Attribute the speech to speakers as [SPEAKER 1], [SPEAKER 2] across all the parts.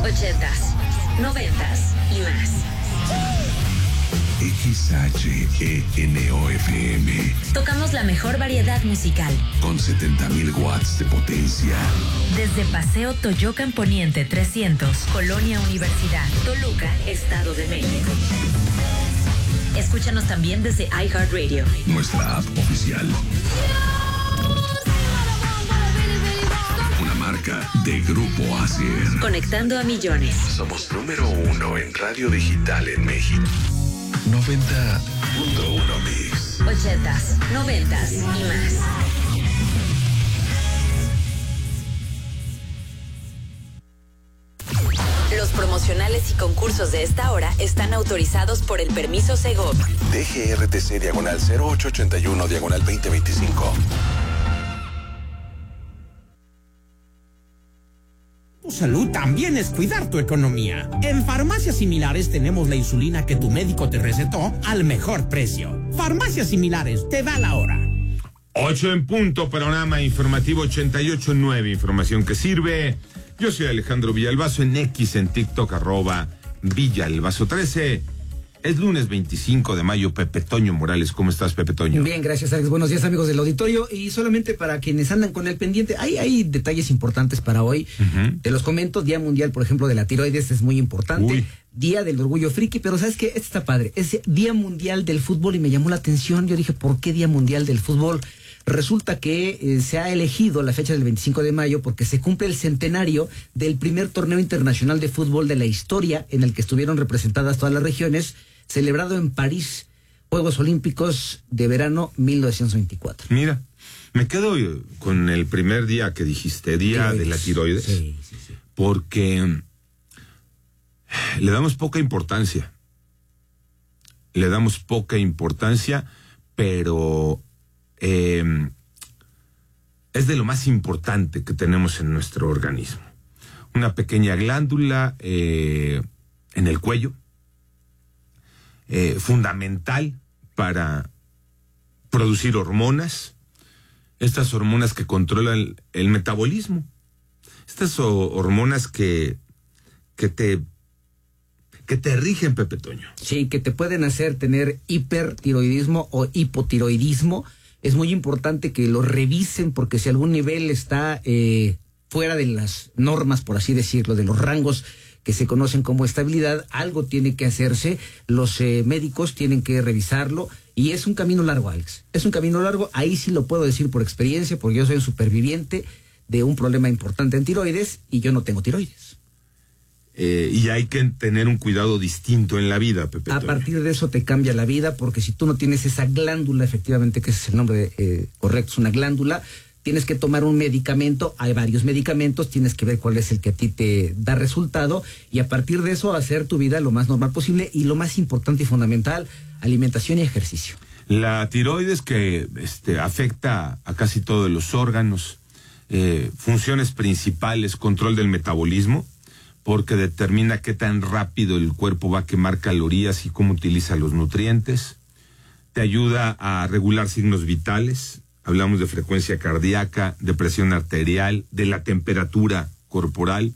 [SPEAKER 1] 80s, 90s y más.
[SPEAKER 2] XHENOFM.
[SPEAKER 1] Tocamos la mejor variedad musical.
[SPEAKER 2] Con 70,000 watts de potencia.
[SPEAKER 1] Desde Paseo Toyocan Poniente 300, Colonia Universidad, Toluca, Estado de México. Escúchanos también desde iHeartRadio.
[SPEAKER 2] Nuestra app oficial. Una marca de Grupo Asier.
[SPEAKER 1] Conectando a millones.
[SPEAKER 2] Somos número 1 en radio digital en México. 90.1 Mix.
[SPEAKER 1] 80s, 90s y más. Los promocionales y concursos de esta hora están autorizados por el permiso Segov.
[SPEAKER 2] DGRTC /0881/2025.
[SPEAKER 3] Tu salud también es cuidar tu economía. En Farmacias Similares tenemos la insulina que tu médico te recetó al mejor precio. Farmacias Similares, te da la hora.
[SPEAKER 4] 8 en punto, panorama informativo 88.9, información que sirve. Yo soy Alejandro Villalbazo en X, en TikTok, @Villalbazo13. Es lunes 25 de mayo. Pepe Toño Morales, ¿cómo estás, Pepe Toño?
[SPEAKER 5] Bien, gracias, Alex. Buenos días, amigos del auditorio. Y solamente para quienes andan con el pendiente, hay detalles importantes para hoy. Te los comento. Día Mundial, por ejemplo, de la tiroides es muy importante.
[SPEAKER 4] Uy.
[SPEAKER 5] Día del Orgullo Friki, pero ¿sabes qué? Este está padre. Es Día Mundial del Fútbol y me llamó la atención. Yo dije, ¿por qué Día Mundial del Fútbol? Resulta que se ha elegido la fecha del 25 de mayo porque se cumple el centenario del primer torneo internacional de fútbol de la historia en el que estuvieron representadas todas las regiones, celebrado en París, Juegos Olímpicos de Verano 1924.
[SPEAKER 4] Mira, me quedo con el primer día que dijiste, Día de la Tiroides,
[SPEAKER 5] Sí.
[SPEAKER 4] porque le damos poca importancia. Pero es de lo más importante que tenemos en nuestro organismo. Una pequeña glándula en el cuello, fundamental para producir hormonas, estas hormonas que controlan el metabolismo, estas hormonas que te rigen, Pepe Toño.
[SPEAKER 5] Sí, que te pueden hacer tener hipertiroidismo o hipotiroidismo. Es muy importante que lo revisen porque si algún nivel está fuera de las normas, por así decirlo, de los rangos que se conocen como estabilidad, algo tiene que hacerse. Los médicos tienen que revisarlo y es un camino largo, Alex. Es un camino largo. Ahí sí lo puedo decir por experiencia porque yo soy un superviviente de un problema importante en tiroides y yo no tengo tiroides.
[SPEAKER 4] Y hay que tener un cuidado distinto en la vida, Pepe
[SPEAKER 5] A
[SPEAKER 4] Toño.
[SPEAKER 5] partir de eso te cambia la vida, porque si tú no tienes esa glándula, efectivamente, que ese es el nombre correcto, es una glándula, tienes que tomar un medicamento, hay varios medicamentos, tienes que ver cuál es el que a ti te da resultado, y a partir de eso hacer tu vida lo más normal posible, y lo más importante y fundamental, alimentación y ejercicio.
[SPEAKER 4] La tiroides que afecta a casi todos los órganos, funciones principales, control del metabolismo, porque determina qué tan rápido el cuerpo va a quemar calorías y cómo utiliza los nutrientes. Te ayuda a regular signos vitales. Hablamos de frecuencia cardíaca, de presión arterial, de la temperatura corporal.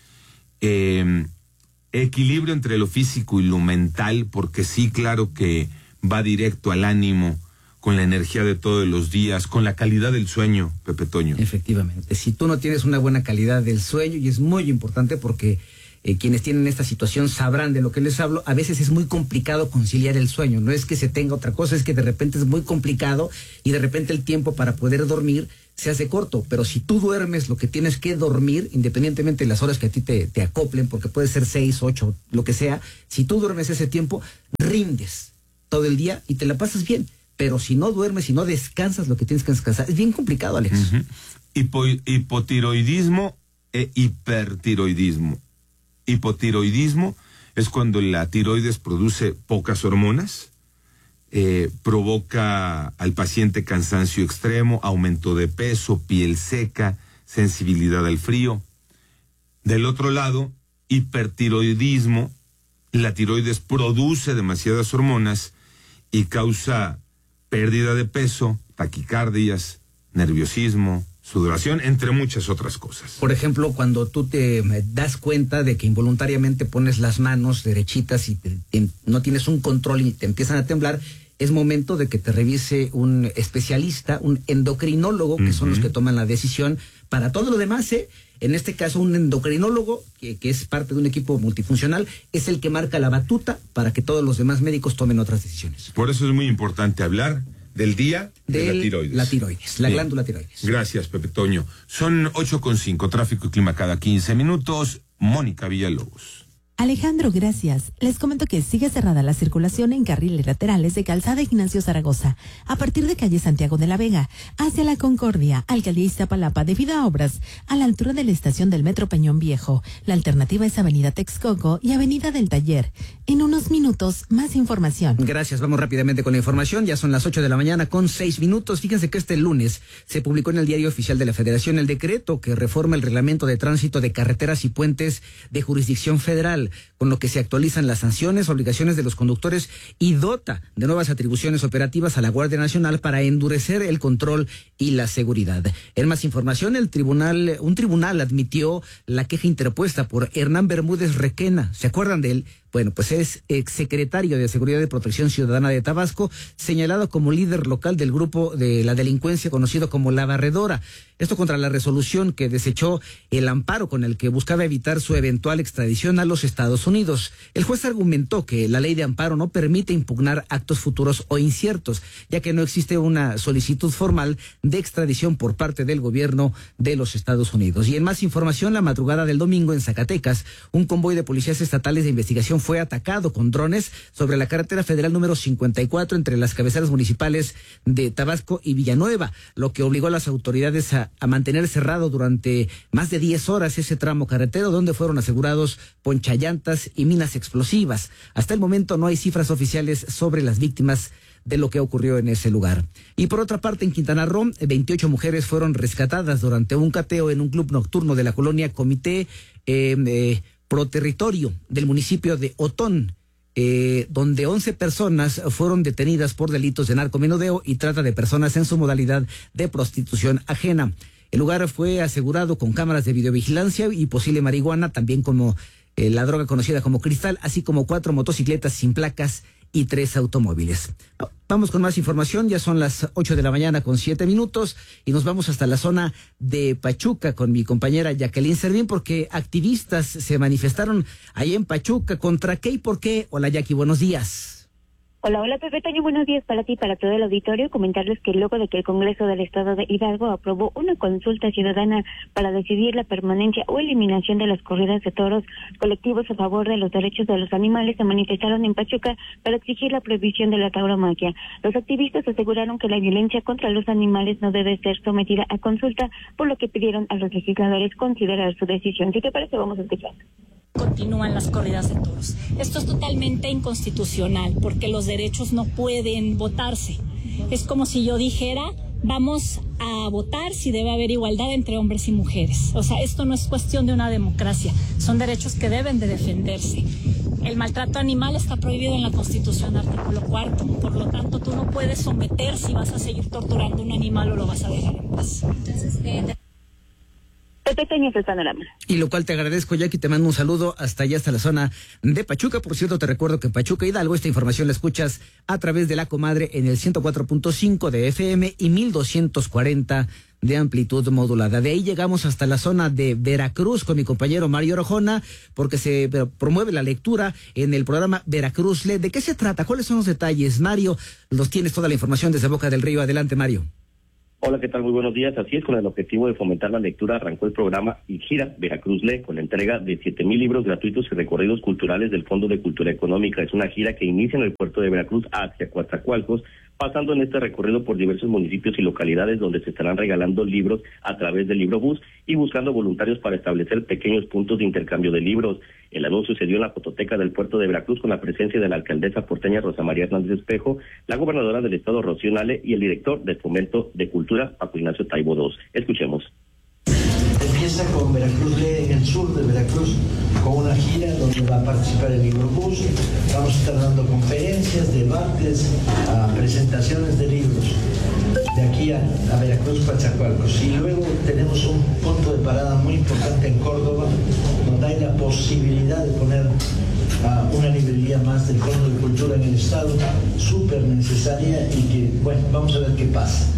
[SPEAKER 4] Equilibrio entre lo físico y lo mental, porque sí, claro que va directo al ánimo, con la energía de todos los días, con la calidad del sueño, Pepe Toño.
[SPEAKER 5] Efectivamente, si tú no tienes una buena calidad del sueño, y es muy importante porque quienes tienen esta situación sabrán de lo que les hablo, a veces es muy complicado conciliar el sueño, no es que se tenga otra cosa, es que de repente es muy complicado y de repente el tiempo para poder dormir se hace corto, pero si tú duermes lo que tienes que dormir, independientemente de las horas que a ti te acoplen, porque puede ser 6, 8, lo que sea, si tú duermes ese tiempo, rindes todo el día y te la pasas bien. Pero si no duermes, si no descansas lo que tienes que descansar, es bien complicado, Alex.
[SPEAKER 4] Hipotiroidismo e hipertiroidismo. Hipotiroidismo es cuando la tiroides produce pocas hormonas, provoca al paciente cansancio extremo, aumento de peso, piel seca, sensibilidad al frío. Del otro lado, hipertiroidismo, la tiroides produce demasiadas hormonas y causa pérdida de peso, taquicardias, nerviosismo, su duración, entre muchas otras cosas.
[SPEAKER 5] Por ejemplo, cuando tú te das cuenta de que involuntariamente pones las manos derechitas y no tienes un control y te empiezan a temblar, es momento de que te revise un especialista, un endocrinólogo, que son los que toman la decisión. Para todo lo demás, en este caso un endocrinólogo, que es parte de un equipo multifuncional, es el que marca la batuta para que todos los demás médicos tomen otras decisiones.
[SPEAKER 4] Por eso es muy importante hablar del día de la tiroides.
[SPEAKER 5] La tiroides, la glándula tiroides.
[SPEAKER 4] Gracias, Pepe Toño. Son 8:05, tráfico y clima cada 15 minutos. Mónica Villalobos.
[SPEAKER 6] Alejandro, gracias. Les comento que sigue cerrada la circulación en carriles laterales de Calzada Ignacio Zaragoza, a partir de calle Santiago de la Vega, hacia la Concordia, Alcaldía Iztapalapa, debido a obras a la altura de la estación del Metro Peñón Viejo. La alternativa es Avenida Texcoco y Avenida del Taller. En unos minutos, más información.
[SPEAKER 5] Gracias, vamos rápidamente con la información. Ya son las 8 de la mañana con 6 minutos. Fíjense que este lunes se publicó en el Diario Oficial de la Federación el decreto que reforma el reglamento de tránsito de carreteras y puentes de jurisdicción federal, con lo que se actualizan las sanciones, obligaciones de los conductores y dota de nuevas atribuciones operativas a la Guardia Nacional para endurecer el control y la seguridad. En más información, un tribunal admitió la queja interpuesta por Hernán Bermúdez Requena. ¿Se acuerdan de él? Bueno, pues es exsecretario de Seguridad y Protección Ciudadana de Tabasco, señalado como líder local del grupo de la delincuencia conocido como La Barredora. Esto contra la resolución que desechó el amparo con el que buscaba evitar su eventual extradición a los Estados Unidos. El juez argumentó que la ley de amparo no permite impugnar actos futuros o inciertos, ya que no existe una solicitud formal de extradición por parte del gobierno de los Estados Unidos. Y en más información, la madrugada del domingo en Zacatecas, un convoy de policías estatales de investigación fue atacado con drones sobre la carretera federal número 54 entre las cabeceras municipales de Tabasco y Villanueva, lo que obligó a las autoridades a mantener cerrado durante más de 10 horas ese tramo carretero, donde fueron asegurados ponchallantas y minas explosivas. Hasta el momento no hay cifras oficiales sobre las víctimas de lo que ocurrió en ese lugar. Y por otra parte, en Quintana Roo, 28 mujeres fueron rescatadas durante un cateo en un club nocturno de la colonia Comité Pro Territorio del municipio de Otón, donde 11 personas fueron detenidas por delitos de narcomenudeo y trata de personas en su modalidad de prostitución ajena. El lugar fue asegurado con cámaras de videovigilancia y posible marihuana, también como la droga conocida como cristal, así como 4 motocicletas sin placas y 3 automóviles. Vamos con más información, ya son las 8 de la mañana con 7 minutos y nos vamos hasta la zona de Pachuca con mi compañera Jacqueline Servín, porque activistas se manifestaron ahí en Pachuca. ¿Contra qué y por qué? Hola Jackie, buenos días.
[SPEAKER 7] Hola Pepe Toño, buenos días para ti y para todo el auditorio. Comentarles que luego de que el Congreso del Estado de Hidalgo aprobó una consulta ciudadana para decidir la permanencia o eliminación de las corridas de toros, colectivos a favor de los derechos de los animales se manifestaron en Pachuca para exigir la prohibición de la tauromaquia. Los activistas aseguraron que la violencia contra los animales no debe ser sometida a consulta, por lo que pidieron a los legisladores considerar su decisión. Si te parece, vamos a escuchar.
[SPEAKER 8] Continúan las corridas de toros. Esto es totalmente inconstitucional porque los derechos no pueden votarse. Es como si yo dijera, vamos a votar si debe haber igualdad entre hombres y mujeres. O sea, esto no es cuestión de una democracia, son derechos que deben de defenderse. El maltrato animal está prohibido en la Constitución, artículo 4. Por lo tanto, tú no puedes someter si vas a seguir torturando a un animal o lo vas a dejar en paz. Entonces,
[SPEAKER 7] Pequeño es el panorama.
[SPEAKER 5] Y lo cual te agradezco, Jackie, te mando un saludo hasta allá, hasta la zona de Pachuca. Por cierto, te recuerdo que en Pachuca Hidalgo esta información la escuchas a través de La Comadre en el 104.5 de FM y 1240 de amplitud modulada. De ahí llegamos hasta la zona de Veracruz con mi compañero Mario Orojona, porque se promueve la lectura en el programa Veracruz Lee. ¿De qué se trata? ¿Cuáles son los detalles? Mario, los tienes toda la información desde Boca del Río. Adelante, Mario.
[SPEAKER 9] Hola, ¿qué tal? Muy buenos días. Así es, con el objetivo de fomentar la lectura, arrancó el programa y gira Veracruz Lee, con la entrega de 7,000 libros gratuitos y recorridos culturales del Fondo de Cultura Económica. Es una gira que inicia en el puerto de Veracruz hacia Coatzacoalcos, pasando en este recorrido por diversos municipios y localidades donde se estarán regalando libros a través del Librobús y buscando voluntarios para establecer pequeños puntos de intercambio de libros. El anuncio se dio en la fototeca del puerto de Veracruz con la presencia de la alcaldesa porteña Rosa María Hernández Espejo, la gobernadora del estado Rocío Nale y el director del Fomento de Cultura, Paco Ignacio Taibo II. Escuchemos.
[SPEAKER 10] Empieza con Veracruz Lee en el sur de Veracruz, con una gira donde va a participar el Librobús. Vamos a estar dando conferencias, debates, presentaciones de libros. de aquí a Veracruz, Coatzacoalcos. Y luego tenemos un punto de parada muy importante en Córdoba, donde hay la posibilidad de poner una librería más del Fondo de Cultura en el Estado, súper necesaria y que, bueno, vamos a ver qué pasa.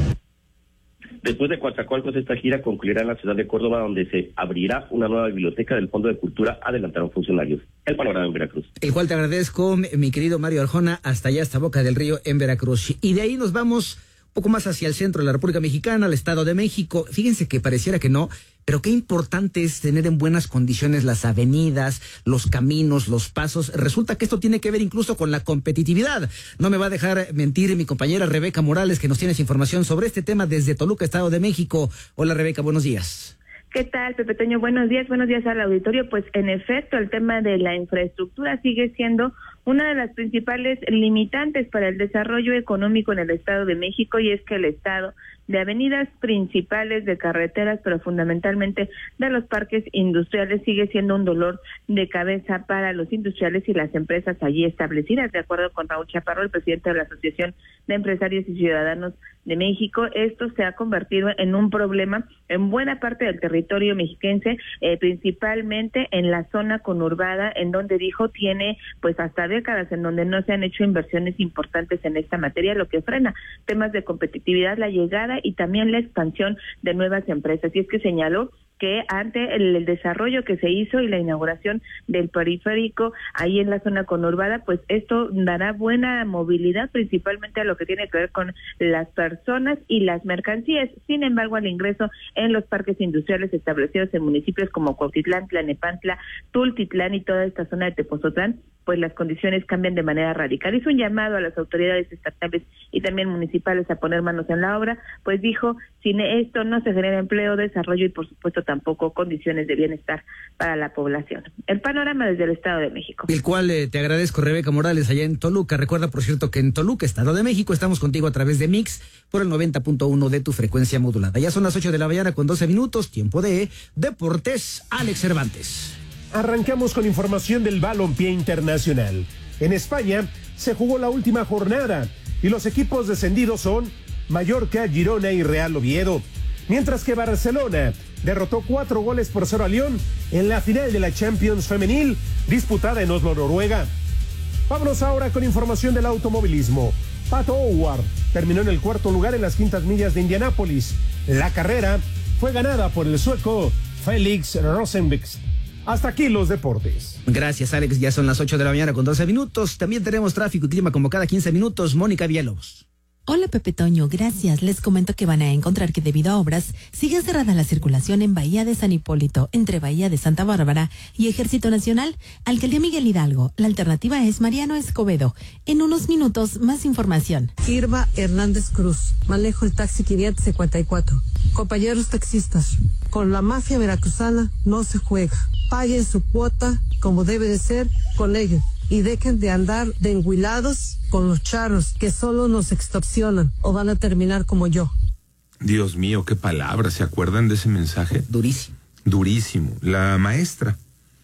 [SPEAKER 9] Después de Coatzacoalcos, esta gira concluirá en la ciudad de Córdoba, donde se abrirá una nueva biblioteca del Fondo de Cultura, adelantaron funcionarios. El panorama en Veracruz.
[SPEAKER 5] El cual te agradezco, mi querido Mario Arjona, hasta allá, hasta Boca del Río, en Veracruz. Y de ahí nos vamos un poco más hacia el centro de la República Mexicana, al Estado de México. Fíjense que pareciera que no, pero qué importante es tener en buenas condiciones las avenidas, los caminos, los pasos. Resulta que esto tiene que ver incluso con la competitividad. No me va a dejar mentir mi compañera Rebeca Morales, que nos tiene información sobre este tema desde Toluca, Estado de México. Hola Rebeca, buenos días.
[SPEAKER 11] ¿Qué tal, Pepe Toño? Buenos días al auditorio. Pues en efecto, el tema de la infraestructura sigue siendo una de las principales limitantes para el desarrollo económico en el Estado de México, y es que el Estado de avenidas principales, de carreteras, pero fundamentalmente de los parques industriales, sigue siendo un dolor de cabeza para los industriales y las empresas allí establecidas. De acuerdo con Raúl Chaparro, el presidente de la Asociación de Empresarios y Ciudadanos de México, esto se ha convertido en un problema en buena parte del territorio mexiquense, principalmente en la zona conurbada, en donde dijo tiene pues hasta décadas en donde no se han hecho inversiones importantes en esta materia, lo que frena temas de competitividad, la llegada y también la expansión de nuevas empresas. Y es que señaló que ante el desarrollo que se hizo y la inauguración del periférico ahí en la zona conurbada, pues esto dará buena movilidad, principalmente a lo que tiene que ver con las personas y las mercancías. Sin embargo, al ingreso en los parques industriales establecidos en municipios como Cuautitlán, Tlalnepantla, Tultitlán y toda esta zona de Tepoztlán, pues las condiciones cambian de manera radical. Hizo un llamado a las autoridades estatales y también municipales a poner manos en la obra, pues dijo, sin esto no se genera empleo, desarrollo y por supuesto tampoco condiciones de bienestar para la población. El panorama desde el Estado de México.
[SPEAKER 5] El cual te agradezco, Rebeca Morales, allá en Toluca. Recuerda, por cierto, que en Toluca, Estado de México, estamos contigo a través de Mix por el 90.1 de tu frecuencia modulada. Ya son las 8 de la mañana con 12 minutos, tiempo de Deportes. Alex Cervantes.
[SPEAKER 12] Arrancamos con información del balompié internacional. En España se jugó la última jornada y los equipos descendidos son Mallorca, Girona y Real Oviedo. Mientras que Barcelona derrotó 4-0 a Lyon en la final de la Champions Femenil disputada en Oslo, Noruega. Vámonos ahora con información del automovilismo. Pato O'Ward terminó en el cuarto lugar en las 500 millas de Indianápolis. La carrera fue ganada por el sueco Felix Rosenqvist. Hasta aquí los deportes.
[SPEAKER 5] Gracias, Alex. Ya son las 8 de la mañana con 12 minutos. También tenemos tráfico y clima como cada 15 minutos. Mónica Villalobos.
[SPEAKER 6] Hola Pepe Toño, gracias. Les comento que van a encontrar que debido a obras sigue cerrada la circulación en Bahía de San Hipólito, entre Bahía de Santa Bárbara y Ejército Nacional, Alcaldía Miguel Hidalgo. La alternativa es Mariano Escobedo. En unos minutos, más información.
[SPEAKER 13] Irma Hernández Cruz, manejo el taxi 554. Compañeros taxistas, con la mafia veracruzana no se juega. Paguen su cuota como debe de ser con ellos y dejen de andar de enguilados con los charros que solo nos extorsionan o van a terminar como yo.
[SPEAKER 4] Dios mío, qué palabras. ¿Se acuerdan de ese mensaje?
[SPEAKER 5] Durísimo.
[SPEAKER 4] Durísimo. La maestra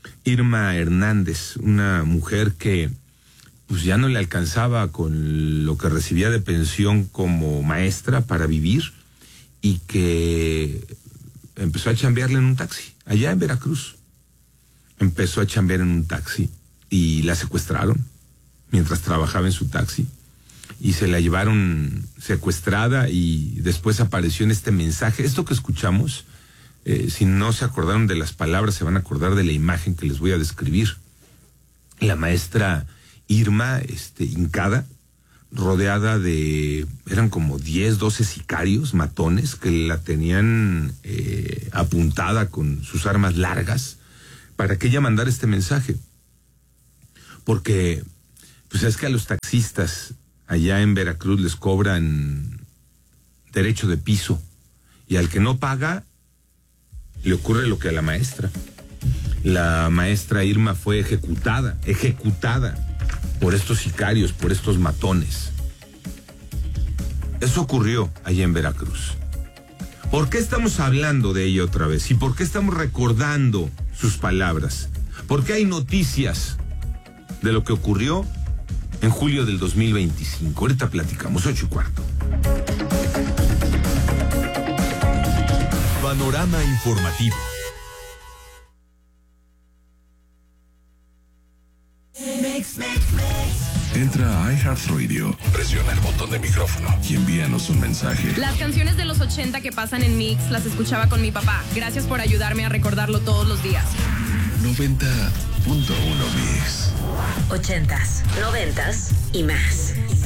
[SPEAKER 4] Irma Hernández, una mujer que pues ya no le alcanzaba con lo que recibía de pensión como maestra para vivir y que empezó a chambearle en un taxi, allá en Veracruz. Empezó a chambear en un taxi y la secuestraron mientras trabajaba en su taxi y se la llevaron secuestrada y después apareció en este mensaje. Esto que escuchamos, si no se acordaron de las palabras, se van a acordar de la imagen que les voy a describir. La maestra Irma, hincada, rodeada de, eran como 10, 12 sicarios, matones, que la tenían apuntada con sus armas largas para que ella mandara este mensaje. Porque, pues es que a los taxistas allá en Veracruz les cobran derecho de piso y al que no paga le ocurre lo que a la maestra. La maestra Irma fue ejecutada por estos sicarios, por estos matones. Eso ocurrió allá en Veracruz. ¿Por qué estamos hablando de ella otra vez? ¿Y por qué estamos recordando sus palabras? Porque hay noticias de lo que ocurrió en julio del 2025. Ahorita platicamos, 8:15.
[SPEAKER 14] Panorama informativo.
[SPEAKER 2] Entra a iHeartRadio, presiona el botón de micrófono y envíanos un mensaje.
[SPEAKER 15] Las canciones de los 80 que pasan en Mix las escuchaba con mi papá. Gracias por ayudarme a recordarlo todos los días.
[SPEAKER 2] 90.1 Mix.
[SPEAKER 1] 80s, 90s y más.